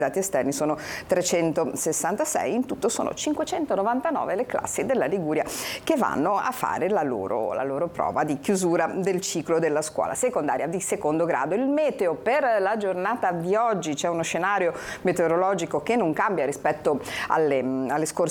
dati esterni sono 366, in tutto sono 599 le classi della Liguria che vanno a fare la loro prova di chiusura del ciclo della scuola secondaria di secondo grado. Il meteo per la giornata di oggi, c'è uno scenario meteorologico che non cambia rispetto alle scorse